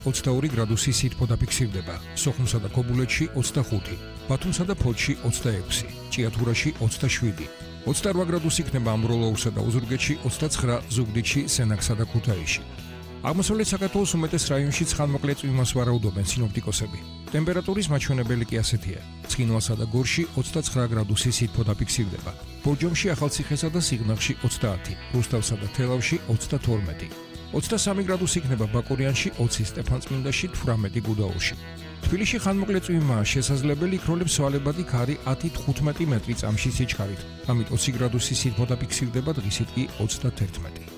22 გრადუსი სითბო დაფიქსირდება, სოხუმსა და ქობულეთში 25, ბათუმსა და ფოთში 26, ჭიათურაში 27, 28 გრადუსი იქნება ამბროლოურსა და ოზურგეთში 29, ზუგდიდში, სენაკსა და ქუთაისში. აღმოსავლეთ საქართველოს უმეტეს რაიონში ცხანმოკლე წვიმას ვარაუდობენ სინოპტიკოსები. ტემპერატურის მაჩვენებელი კი ასეთია: ცხინვალსა და გორში 29 გრადუსი სითბო დაფიქსირდება, ბორჯომში, ახალციხესა და სიღნაღში 30, რუსთავსა და თელავში 32, 23 გრადუსი იქნება ბაკურიანში, 20 სტეფანწმინდაში, 18 გუდაურში. თბილისში ხანმოკლე წვიმაა შესაძლებელი, იქროლებს სვალებადი ქარი 10-15 მეტრი წამში სიჩქარით, ამით 20 გრადუსი სითბო დაფიქსირდება, დღისით კი 31.